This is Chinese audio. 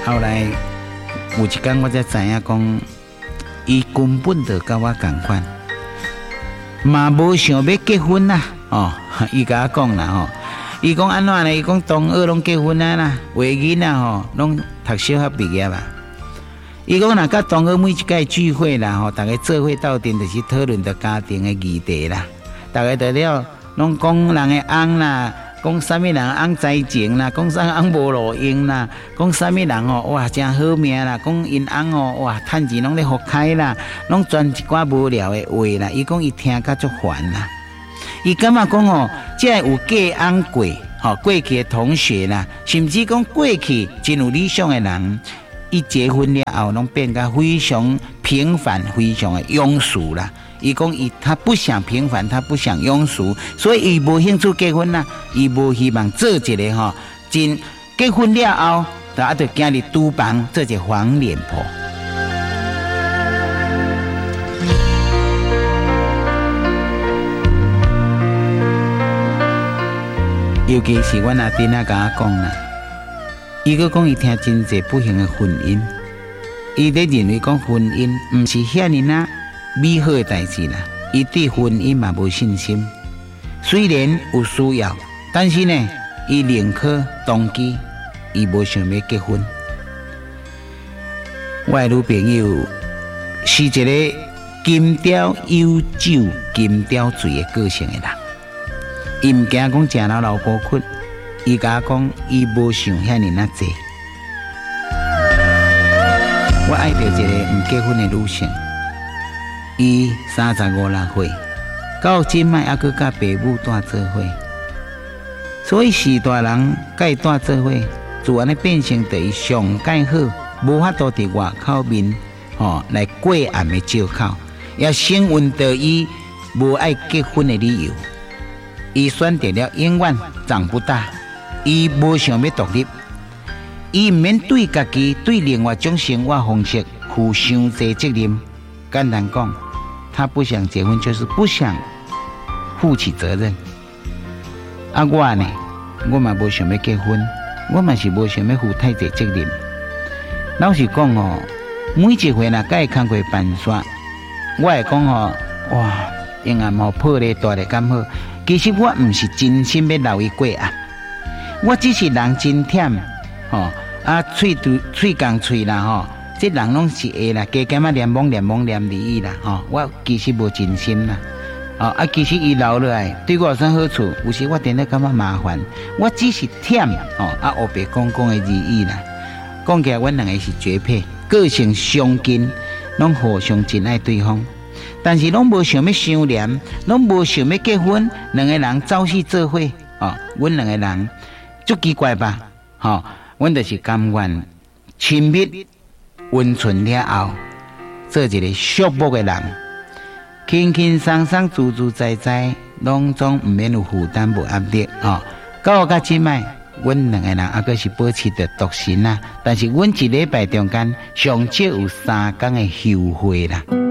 后来有一天我才知影讲，伊根本就甲我同款，嘛无想要结婚啦。哦，伊甲我讲啦吼，伊讲安怎呢？伊讲同学拢结婚啊啦，有的囡仔吼拢读小学毕业啊。伊讲若甲同学每一届聚会啦吼，大家做伙斗阵就是讨论着家庭的议题啦，大家得了拢讲人的翁啦。讲啥物人翁栽情啦，讲啥翁无路用啦，讲啥物人哦哇真好命啦，讲因翁哦哇趁钱拢咧福开啦，拢转一寡无聊的话啦。伊讲伊听甲足烦啦，伊感觉讲哦，即个有嫁翁过，过去的同学啦，甚至讲过去真有理想的人，伊结婚了后拢变甲非常平凡，非常的庸俗啦。伊讲他不想平凡，他不想庸俗，所以伊无兴趣结婚啦。伊无希望做一个真结婚了后，就惊你厨房做一个黄脸婆。尤其是阮阿弟甲我讲啦，伊佫讲伊听真侪不幸的婚姻，伊咧认为讲婚姻毋是遐尼啊美好的代志啦，伊对婚姻嘛无信心。虽然有需要，但是呢，伊宁可当机，伊无想要结婚。我的女朋友是一个金雕有酒、金雕醉的个性的人，伊毋惊讲食老老婆困，伊甲我讲伊无想遐尼啊济。我爱着一个毋结婚的女性。伊35、6岁，到今摆还佫甲爸母住做伙，所以是大人甲伊住做伙，自然咧变成对伊上介好，无法度伫外口面来过暗的借口，也成为着伊无爱结婚的理由。伊选择了永远长不大，伊无想要独立，伊毋免对家己对另外一种生活方式负伤济责任。简单讲，他不想结婚，就是不想负起责任。我呢，我嘛无想要结婚，我嘛是无想要负太济责任。老实讲哦，每一回若甲伊工过办煞，我会讲哦，哇，永远破咧大咧咁好。其实我毋是真心要留伊过啊，我只是人真忝，喙讲喙啦这人拢是会啦，加减念懵而已啦，我其实无真心啦，其实伊留落来对我有啥好处？有时我真的感觉麻烦，我只是忝，黑白讲的而已啦。讲起来，阮两个是绝配，个性相近，拢互相真爱对方，但是拢无想要相恋，拢无想要结婚，两个人朝夕做伙，阮两个人足奇怪吧？阮就是甘愿亲密。温存了后，做一个寂寞的人，轻轻松松、自自在在，拢总毋免有负担、无压力。到到即摆，阮两个人还阁是保持着独身啊，但是阮一礼拜中间上少有3天的休会啦。